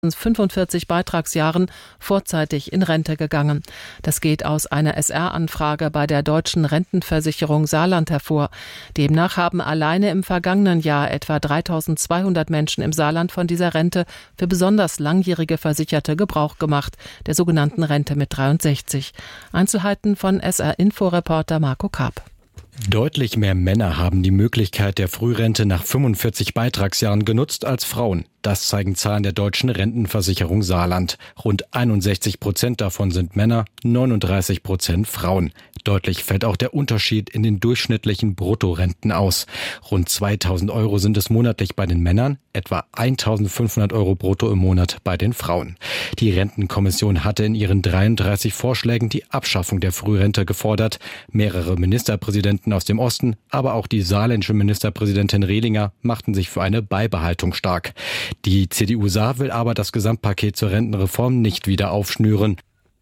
45 Beitragsjahren vorzeitig in Rente gegangen. Das geht aus einer SR-Anfrage bei der Deutschen Rentenversicherung Saarland hervor. Demnach haben alleine im vergangenen Jahr etwa 3.200 Menschen im Saarland von dieser Rente für besonders langjährige Versicherte Gebrauch gemacht, der sogenannten Rente mit 63. Einzelheiten von SR-Info-Reporter Marco Karp. Deutlich mehr Männer haben die Möglichkeit der Frührente nach 45 Beitragsjahren genutzt als Frauen. Das zeigen Zahlen der Deutschen Rentenversicherung Saarland. Rund 61% davon sind Männer, 39% Frauen. Deutlich fällt auch der Unterschied in den durchschnittlichen Bruttorenten aus. Rund 2.000 Euro sind es monatlich bei den Männern, etwa 1.500 Euro brutto im Monat bei den Frauen. Die Rentenkommission hatte in ihren 33 Vorschlägen die Abschaffung der Frührente gefordert. Mehrere Ministerpräsidenten aus dem Osten, aber auch die saarländische Ministerpräsidentin Rehlinger machten sich für eine Beibehaltung stark. Die CDU Saar will aber das Gesamtpaket zur Rentenreform nicht wieder aufschnüren.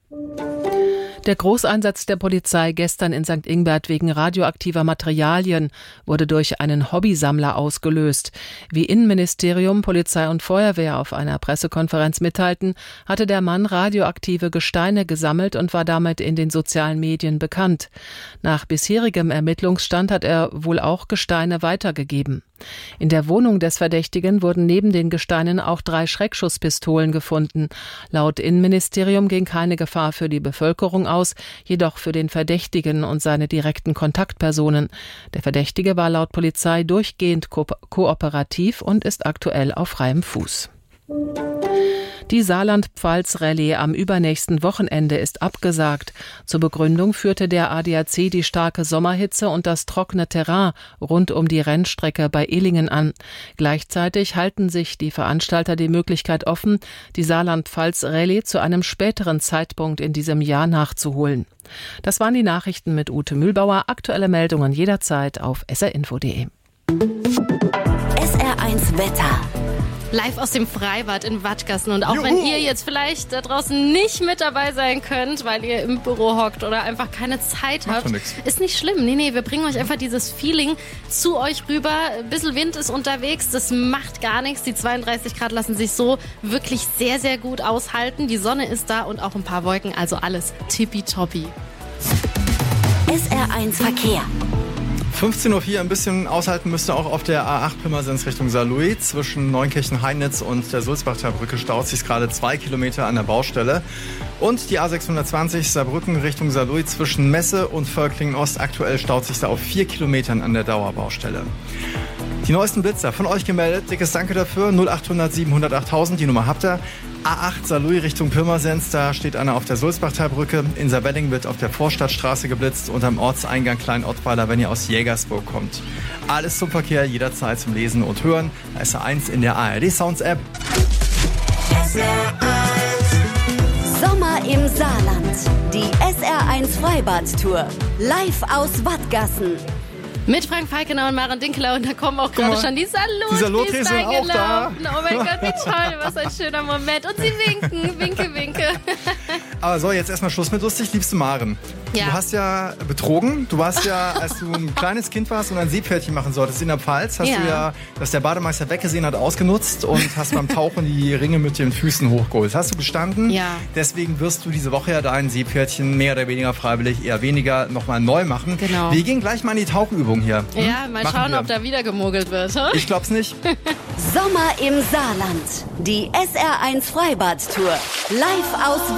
Der Großeinsatz der Polizei gestern in St. Ingbert wegen radioaktiver Materialien wurde durch einen Hobbysammler ausgelöst. Wie Innenministerium, Polizei und Feuerwehr auf einer Pressekonferenz mitteilten, hatte der Mann radioaktive Gesteine gesammelt und war damit in den sozialen Medien bekannt. Nach bisherigem Ermittlungsstand hat er wohl auch Gesteine weitergegeben. In der Wohnung des Verdächtigen wurden neben den Gesteinen auch 3 Schreckschusspistolen gefunden. Laut Innenministerium ging keine Gefahr für die Bevölkerung aus, jedoch für den Verdächtigen und seine direkten Kontaktpersonen. Der Verdächtige war laut Polizei durchgehend kooperativ und ist aktuell auf freiem Fuß. Die Saarland-Pfalz-Rallye am übernächsten Wochenende ist abgesagt. Zur Begründung führte der ADAC die starke Sommerhitze und das trockene Terrain rund um die Rennstrecke bei Illingen an. Gleichzeitig halten sich die Veranstalter die Möglichkeit offen, die Saarland-Pfalz-Rallye zu einem späteren Zeitpunkt in diesem Jahr nachzuholen. Das waren die Nachrichten mit Ute Mühlbauer. Aktuelle Meldungen jederzeit auf srinfo.de. SR1 Wetter. Live aus dem Freibad in Wattgassen. Und auch wenn ihr jetzt vielleicht da draußen nicht mit dabei sein könnt, weil ihr im Büro hockt oder einfach keine Zeit habt, ist nicht schlimm. Nee, wir bringen euch einfach dieses Feeling zu euch rüber. Ein bisschen Wind ist unterwegs, das macht gar nichts. Die 32 Grad lassen sich so wirklich sehr, sehr gut aushalten. Die Sonne ist da und auch ein paar Wolken, also alles tippitoppi. SR1 Verkehr. 15.04 Uhr, ein bisschen aushalten müsst ihr auch auf der A8 Pirmasens Richtung Saarlouis. Zwischen Neunkirchen-Heinitz und der Sulzbachtalbrücke staut sich gerade 2 Kilometer an der Baustelle. Und die A620 Saarbrücken Richtung Saarlouis zwischen Messe und Völklingen-Ost. Aktuell staut sich da auf 4 Kilometern an der Dauerbaustelle. Die neuesten Blitzer von euch gemeldet. Dickes Danke dafür. 0800 700 8000, die Nummer habt ihr. A8 Saarlouis Richtung Pirmasens, da steht einer auf der Sulzbachtalbrücke. In Saarwelling wird auf der Vorstadtstraße geblitzt und am Ortseingang Klein-Ottweiler, wenn ihr aus Jägersburg kommt. Alles zum Verkehr, jederzeit zum Lesen und Hören. SR1 in der ARD Sounds App. Sommer im Saarland. Die SR1 Freibad-Tour. Live aus Wattgassen. Mit Frank Falkenau und Maren Dinkeler und da kommen auch gerade schon die Salotris sind auch da. Oh mein Gott, wie toll, was ein schöner Moment. Und sie winken, winke. Aber so, jetzt erstmal Schluss mit lustig, liebste Maren. Ja. Du hast ja betrogen. Du warst ja, als du ein kleines Kind warst und ein Seepferdchen machen solltest in der Pfalz, hast du ja, dass der Bademeister weggesehen hat, ausgenutzt und hast beim Tauchen die Ringe mit den Füßen hochgeholt. Hast du bestanden? Ja. Deswegen wirst du diese Woche ja dein Seepferdchen mehr oder weniger freiwillig, eher weniger, nochmal neu machen. Genau. Wir gehen gleich mal in die Tauchübung hier. Ja, mal schauen, ob da wieder gemogelt wird. Ich glaub's nicht. Sommer im Saarland. Die SR1 Freibad-Tour. Live aus